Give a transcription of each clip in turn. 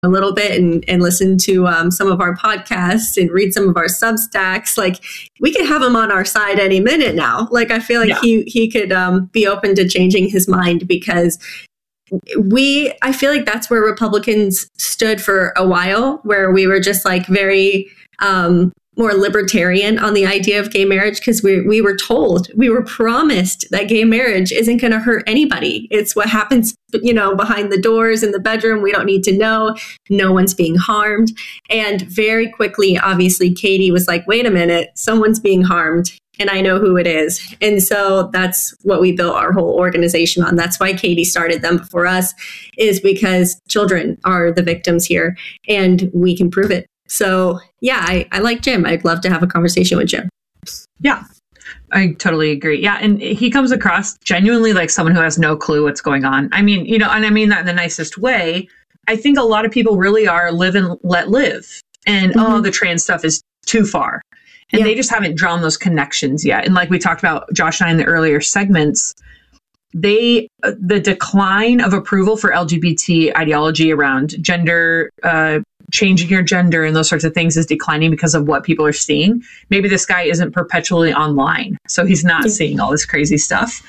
a little bit and listen to some of our podcasts and read some of our Substacks, like we could have him on our side any minute now. Like I feel like he could be open to changing his mind, because I feel like that's where Republicans stood for a while, where we were just like very more libertarian on the idea of gay marriage, because we were promised that gay marriage isn't going to hurt anybody. It's what happens, behind the doors in the bedroom. We don't need to know. No one's being harmed. And very quickly, obviously, Katie was like, wait a minute, someone's being harmed. And I know who it is. And so that's what we built our whole organization on. That's why Katie started them before us, is because children are the victims here and we can prove it. So yeah, I like Jim. I'd love to have a conversation with Jim. Yeah, I totally agree. Yeah. And he comes across genuinely like someone who has no clue what's going on. I mean, and I mean that in the nicest way. I think a lot of people really are live and let live. And, the trans stuff is too far. And they just haven't drawn those connections yet. And like we talked about, Josh and I, in the earlier segments, the decline of approval for LGBT ideology around gender, changing your gender and those sorts of things is declining because of what people are seeing. Maybe this guy isn't perpetually online, so he's not seeing all this crazy stuff.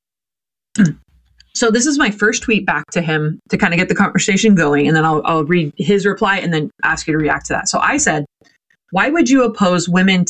So this is my first tweet back to him to kind of get the conversation going. And then I'll read his reply and then ask you to react to that. So I said, why would you oppose men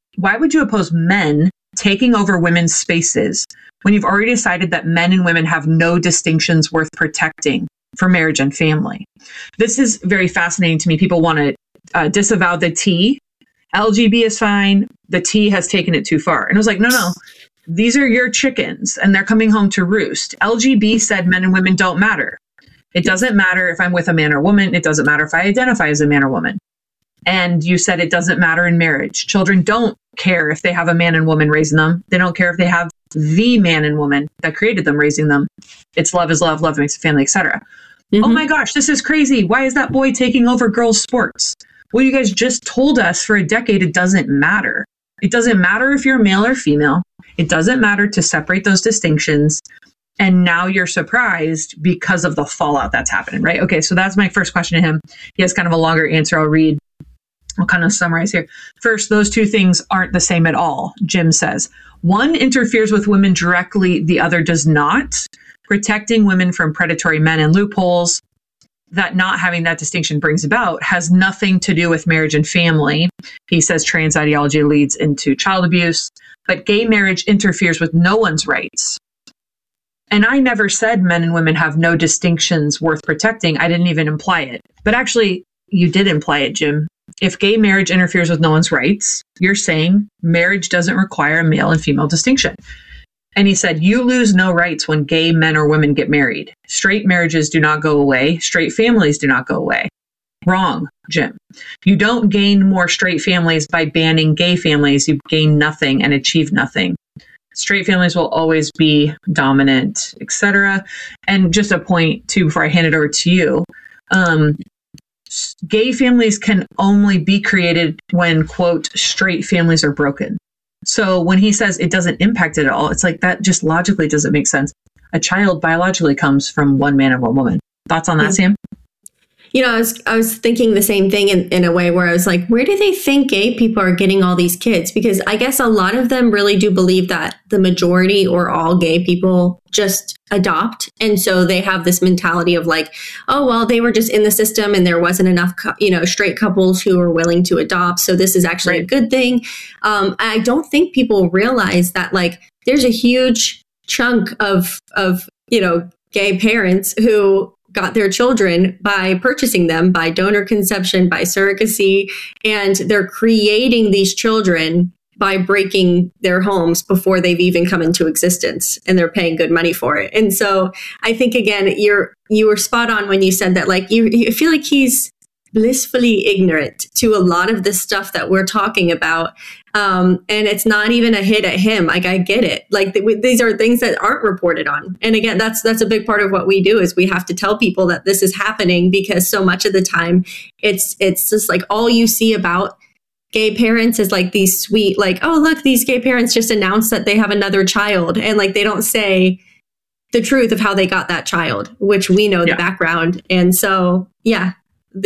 taking over women's spaces when you've already decided that men and women have no distinctions worth protecting for marriage and family? This is very fascinating to me. People want to disavow the T. LGB is fine. The T has taken it too far. And I was like, no, these are your chickens and they're coming home to roost. LGB said men and women don't matter. It doesn't matter if I'm with a man or woman. It doesn't matter if I identify as a man or woman. And you said it doesn't matter in marriage. Children don't care if they have a man and woman raising them. They don't care if they have the man and woman that created them raising them. It's love is love, love makes a family, etc. Oh my gosh, this is crazy. Why is that boy taking over girls' sports? Well, you guys just told us for a decade it doesn't matter. It doesn't matter if you're male or female. It doesn't matter to separate those distinctions. And now you're surprised because of the fallout that's happening, right? Okay, so that's my first question to him. He has kind of a longer answer I'll read. I'll kind of summarize here. First, those two things aren't the same at all, Jim says. One interferes with women directly, the other does not. Protecting women from predatory men and loopholes that not having that distinction brings about has nothing to do with marriage and family. He says trans ideology leads into child abuse, but gay marriage interferes with no one's rights. And I never said men and women have no distinctions worth protecting. I didn't even imply it. But actually, you did imply it, Jim. If gay marriage interferes with no one's rights, you're saying marriage doesn't require a male and female distinction. And he said, you lose no rights when gay men or women get married. Straight marriages do not go away. Straight families do not go away. Wrong, Jim. You don't gain more straight families by banning gay families. You gain nothing and achieve nothing. Straight families will always be dominant, etc. And just a point, too, before I hand it over to you. Gay families can only be created when, quote, straight families are broken. So when he says it doesn't impact it at all, it's like that just logically doesn't make sense. A child biologically comes from one man and one woman. Thoughts on that, Sam? I was thinking the same thing in a way where I was like, where do they think gay people are getting all these kids? Because I guess a lot of them really do believe that the majority or all gay people just adopt. And so they have this mentality of like, oh, well, they were just in the system and there wasn't enough, straight couples who were willing to adopt. So this is actually a good thing. I don't think people realize that like there's a huge chunk of gay parents who got their children by purchasing them, by donor conception, by surrogacy, and they're creating these children by breaking their homes before they've even come into existence, and they're paying good money for it. And so I think, again, you were spot on when you said that, like, you feel like he's blissfully ignorant to a lot of the stuff that we're talking about. And it's not even a hit at him. Like, I get it. Like, these are things that aren't reported on. And again, that's a big part of what we do is we have to tell people that this is happening, because so much of the time it's just like all you see about gay parents is like these sweet, like, oh, look, these gay parents just announced that they have another child. And like, they don't say the truth of how they got that child, which we know the background. And so, yeah,